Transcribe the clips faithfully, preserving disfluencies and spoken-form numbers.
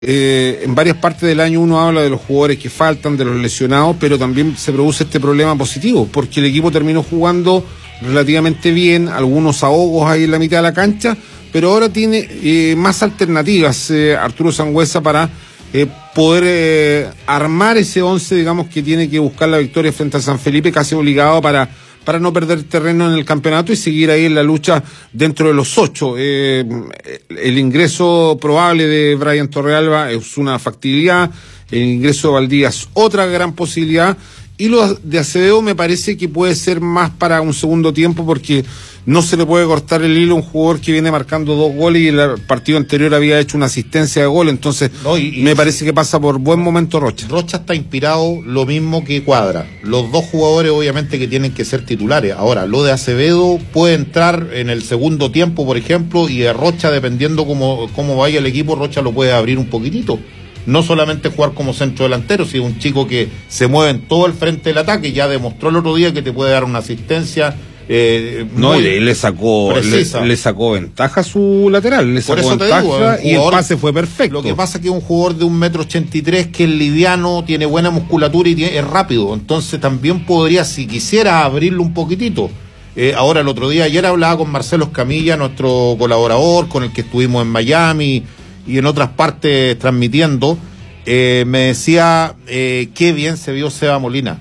Eh, en varias partes del año uno habla de los jugadores que faltan, de los lesionados, pero también se produce este problema positivo, porque el equipo terminó jugando relativamente bien, algunos ahogos ahí en la mitad de la cancha, pero ahora tiene eh, más alternativas eh, Arturo Sangüesa para eh, poder eh, armar ese once, digamos, que tiene que buscar la victoria frente a San Felipe, casi obligado para para no perder terreno en el campeonato y seguir ahí en la lucha dentro de los ocho. Eh, el ingreso probable de Brian Torrealba es una factibilidad, el ingreso de Valdivia es otra gran posibilidad, y lo de Acevedo me parece que puede ser más para un segundo tiempo, porque no se le puede cortar el hilo a un jugador que viene marcando dos goles y el partido anterior había hecho una asistencia de gol, entonces no, y, y me parece que pasa por buen momento Rocha. Rocha está inspirado lo mismo que Cuadra, los dos jugadores obviamente que tienen que ser titulares. Ahora, lo de Acevedo puede entrar en el segundo tiempo, por ejemplo, y de Rocha, dependiendo cómo, cómo vaya el equipo, Rocha lo puede abrir un poquitito. No solamente jugar como centro delantero, sino un chico que se mueve en todo el frente del ataque, ya demostró el otro día que te puede dar una asistencia. Eh, no, y le sacó le, le sacó ventaja a su lateral, le sacó ventaja digo, el y el pase fue perfecto. Lo que pasa es que es un jugador de un metro ochenta y tres que es liviano, tiene buena musculatura y tiene, es rápido, entonces también podría, si quisiera, abrirlo un poquitito. Eh, ahora el otro día, ayer hablaba con Marcelo Escamilla, nuestro colaborador, con el que estuvimos en Miami y en otras partes transmitiendo, eh, me decía eh, qué bien se vio Seba Molina.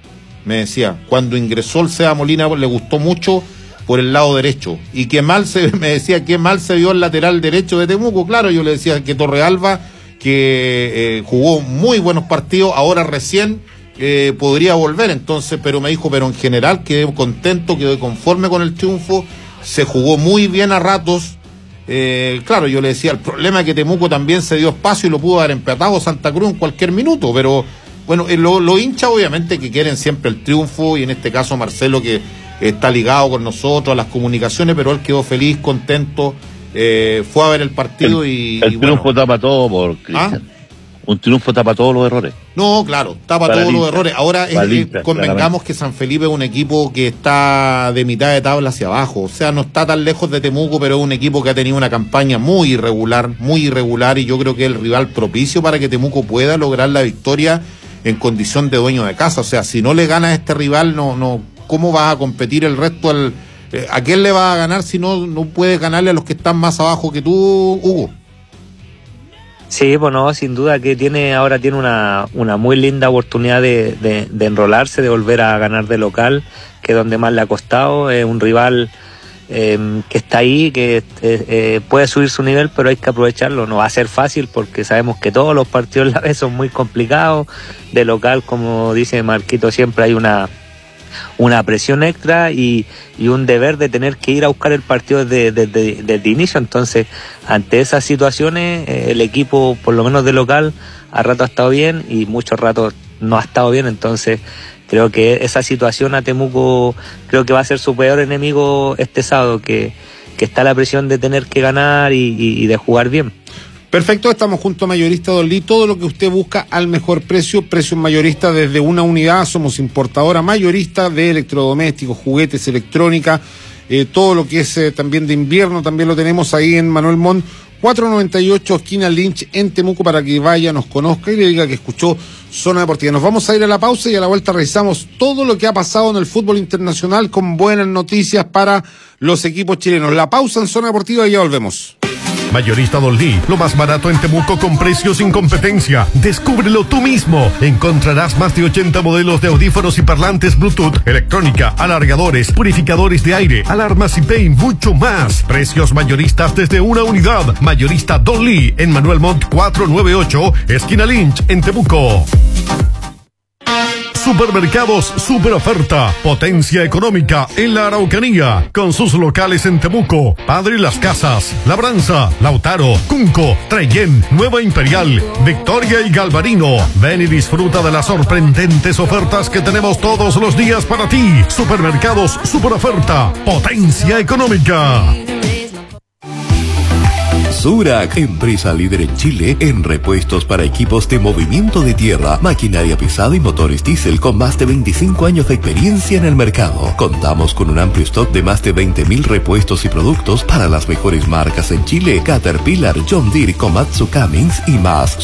Me decía, cuando ingresó el Seba Molina le gustó mucho por el lado derecho, y que mal se, me decía, qué mal se vio el lateral derecho de Temuco. Claro, yo le decía que Torrealba, que eh, jugó muy buenos partidos, ahora recién eh, podría volver, entonces, pero me dijo, pero en general quedé contento, quedé conforme con el triunfo, se jugó muy bien a ratos. Eh, claro, yo le decía, el problema es que Temuco también se dio espacio y lo pudo haber empatado Santa Cruz en cualquier minuto, pero bueno, eh, los lo hinchas obviamente que quieren siempre el triunfo, y en este caso Marcelo, que está ligado con nosotros a las comunicaciones, pero él quedó feliz, contento, eh, fue a ver el partido el, y... El y triunfo bueno. tapa todo, por Cristian. ¿Ah? Un triunfo tapa todos los errores. No, claro, tapa Para todos lista, los errores. Ahora es, lista, convengamos claramente que San Felipe es un equipo que está de mitad de tabla hacia abajo. O sea, no está tan lejos de Temuco, pero es un equipo que ha tenido una campaña muy irregular, muy irregular, y yo creo que es el rival propicio para que Temuco pueda lograr la victoria en condición de dueño de casa. O sea, si no le gana a este rival, no, no, ¿cómo vas a competir el resto? Al, eh, ¿A quién le vas a ganar si no, no puedes ganarle a los que están más abajo que tú, Hugo? Sí, bueno, sin duda que tiene ahora tiene una, una muy linda oportunidad de, de, de enrolarse, de volver a ganar de local, que es donde más le ha costado. Es un rival eh, que está ahí, que eh, eh, puede subir su nivel, pero hay que aprovecharlo. No va a ser fácil, porque sabemos que todos los partidos a la vez son muy complicados. De local, como dice Marquito, siempre hay una una presión extra y, y un deber de tener que ir a buscar el partido desde, desde, desde el inicio. Entonces, ante esas situaciones, eh, el equipo, por lo menos de local, a rato ha estado bien y muchos ratos no ha estado bien. Entonces, creo que esa situación a Temuco creo que va a ser su peor enemigo este sábado, que, que está la presión de tener que ganar y, y, y de jugar bien. Perfecto, estamos junto a Mayorista Dolí, todo lo que usted busca al mejor precio, precios mayorista desde una unidad. Somos importadora mayorista de electrodomésticos, juguetes, electrónica, eh, todo lo que es eh, también de invierno, también lo tenemos ahí en Manuel Montt, cuatrocientos noventa y ocho, esquina Lynch, en Temuco, para que vaya, nos conozca y le diga que escuchó Zona Deportiva. Nos vamos a ir a la pausa y a la vuelta revisamos todo lo que ha pasado en el fútbol internacional con buenas noticias para los equipos chilenos. La pausa en Zona Deportiva y ya volvemos. Mayorista Dolly, lo más barato en Temuco con precios sin competencia. Descúbrelo tú mismo. Encontrarás más de ochenta modelos de audífonos y parlantes Bluetooth, electrónica, alargadores, purificadores de aire, alarmas y pay, mucho más. Precios mayoristas desde una unidad. Mayorista Dolly en Manuel Montt cuatrocientos noventa y ocho, esquina Lynch, en Temuco. Supermercados Super Oferta, potencia económica en la Araucanía, con sus locales en Temuco, Padre Las Casas, Labranza, Lautaro, Cunco, Trellén, Nueva Imperial, Victoria y Galvarino. Ven y disfruta de las sorprendentes ofertas que tenemos todos los días para ti. Supermercados Super Oferta, potencia económica. Surac, empresa líder en Chile en repuestos para equipos de movimiento de tierra, maquinaria pesada y motores diésel con más de veinticinco años de experiencia en el mercado. Contamos con un amplio stock de más de veinte mil repuestos y productos para las mejores marcas en Chile: Caterpillar, John Deere, Komatsu, Cummins y más.